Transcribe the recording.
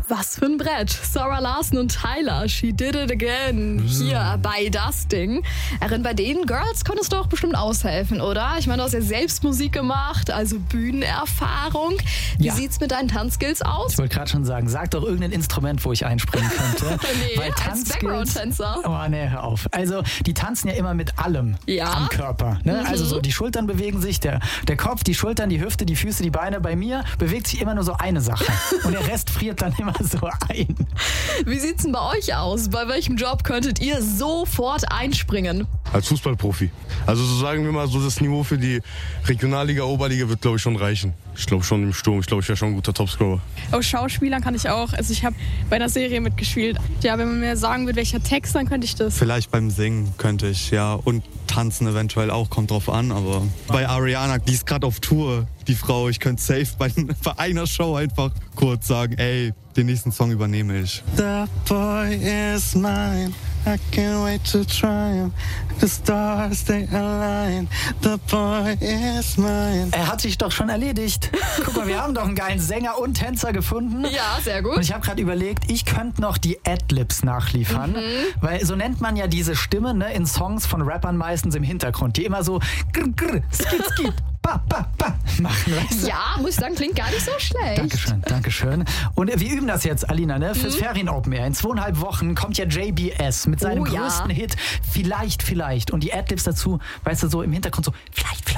Was für ein Brett. Sarah Larson und Tyler, She Did It Again. Hier bei Das Ding. Erin, bei den Girls konntest du auch bestimmt aushelfen, oder? Ich meine, du hast ja selbst Musik gemacht, also Bühnenerfahrung. Wie sieht's mit deinen Tanzskills aus? Ich wollte gerade schon sagen, sag doch irgendein Instrument, wo ich einspringen könnte. Nee, weil als Background-Tänzer. Oh, nee, hör auf. Also, die tanzen ja immer mit allem am Körper. Ne? Also so, die Schultern bewegen sich, der Kopf, die Schultern, die Hüfte, die Füße, die Beine. Bei mir bewegt sich immer nur so eine Sache. Und der Rest friert dann immer so ein. Wie sieht's denn bei euch aus? Bei welchem Job könntet ihr sofort einspringen? Als Fußballprofi. Also so sagen wir mal, so das Niveau für die Regionalliga, Oberliga wird, glaube ich, schon reichen. Ich glaube schon im Sturm. Ich glaube, ich wäre schon ein guter Topscorer. Oh, Schauspielern kann ich auch. Also ich habe bei einer Serie mitgespielt. Ja, wenn man mir sagen würde, welcher Text, dann könnte ich das. Vielleicht beim Singen könnte ich, ja. Und tanzen eventuell auch, kommt drauf an. Aber bei Ariana, die ist gerade auf Tour, die Frau. Ich könnte safe bei einer Show einfach kurz sagen, ey, den nächsten Song übernehme ich. The boy is mine. I can't wait to try him. The stars, they align. The boy is mine. Er hat sich doch schon erledigt. Guck mal, wir haben doch einen geilen Sänger und Tänzer gefunden. Ja, sehr gut. Und ich habe gerade überlegt, ich könnte noch die Adlibs nachliefern. Weil so nennt man ja diese Stimme, ne, in Songs von Rappern meistens im Hintergrund, die immer so grr, grr, skit, skit, ba, ba, ba machen. Weißt du? Ja, muss ich sagen, klingt gar nicht so schlecht. Dankeschön. Und wir üben das jetzt, Alina, ne? Fürs Ferien Open Air. In 2,5 Wochen kommt ja JBS mit seinem größten Hit. Vielleicht. Und die Adlibs dazu, weißt du, so im Hintergrund so, vielleicht.